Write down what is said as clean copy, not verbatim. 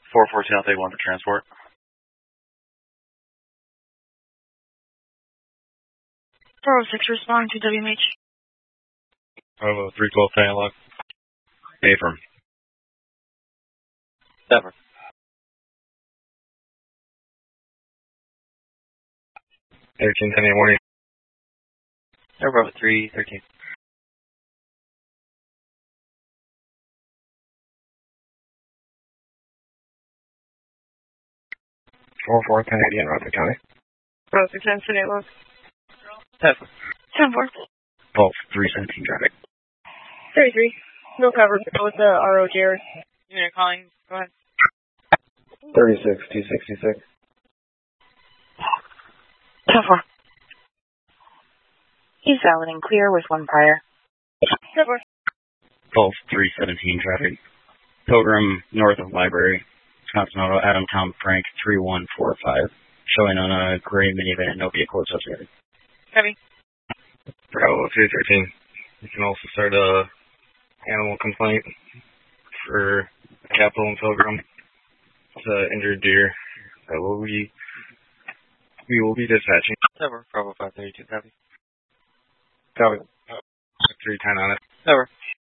414, I'll take one for transport. Bravo 6 responding to WMH. Bravo 312 dialogue. Affirm. Never. Air 10 warning. Air Bravo 313. Four 10 in Rockland County. Bravo 6 City Look. Never. 10-4. Pulse 317 traffic. 33. No cover with the RO Jared. Unit calling. Go ahead. 36, 266. 10-4. He's valid and clear with one prior. 10-4. Pulse 317 traffic. Pilgrim north of Library. Wisconsin Auto, Adam Tom Frank 3145. Showing on a gray minivan, no vehicle associated. Heavy. Bravo 213. You can also start a animal complaint for Capitol and Pilgrim. It's an injured deer that we will be dispatching. Never. Bravo 532. Copy. Copy. 310 on it. Never.